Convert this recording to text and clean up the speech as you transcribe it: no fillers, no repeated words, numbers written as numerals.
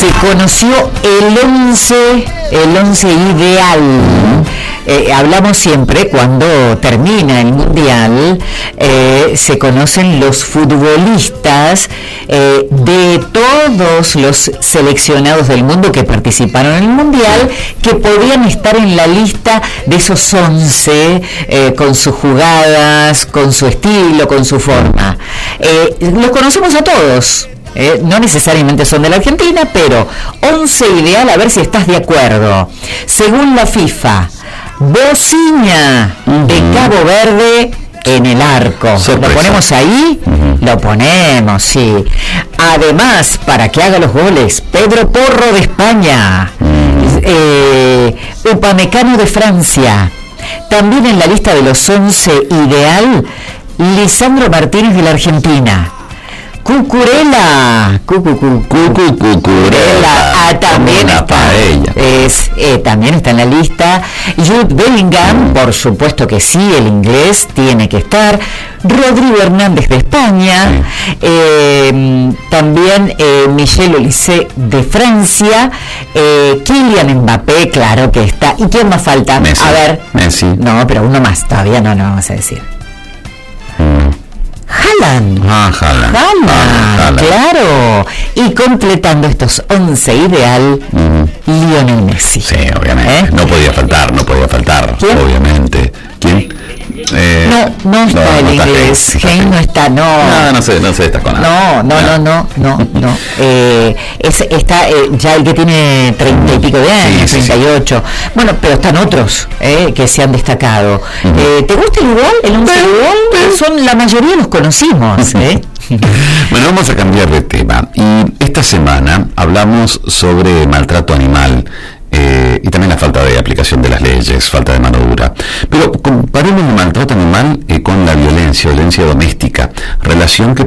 se conoció el 11 ideal. Hablamos siempre, cuando termina el Mundial, se conocen los futbolistas de todos los seleccionados del mundo que participaron en el Mundial, que podían estar en la lista de esos 11, con sus jugadas, con su estilo, con su forma. Los conocemos a todos. No necesariamente son de la Argentina, pero 11 ideal, a ver si estás de acuerdo. Según la FIFA, Bociña de Cabo Verde en el arco. Sorpresa. ¿Lo ponemos ahí? Lo ponemos, sí. Además, para que haga los goles, Pedro Porro de España, Upamecano de Francia. También en la lista de los 11 ideal, Lisandro Martínez de la Argentina. Cucurella, también está, también está en la lista. Jude Bellingham, por supuesto que sí, el inglés tiene que estar. Rodrigo Hernández de España, también Michel Olise de Francia, Kylian Mbappé, claro que está. ¿Y quién más falta? Messi. A ver, Messi. No, pero uno más, todavía no vamos a decir. Haaland, claro. Y completando estos 11 ideal, Lionel Messi. Sí, obviamente. No podía faltar, ¿Quién? obviamente. ¿Quién? No está el inglés. Kane no está, no se destacó nada. No. Está ya el que tiene 30 y pico de años, 38. Sí. Bueno, pero están otros que se han destacado. ¿Te gusta el igual? ¿El 11 igual? La mayoría los conocimos. Bueno, vamos a cambiar de tema. Y esta semana hablamos sobre maltrato animal. Y también la falta de aplicación de las leyes, falta de mano dura. Pero comparemos el maltrato animal con la violencia doméstica, relación que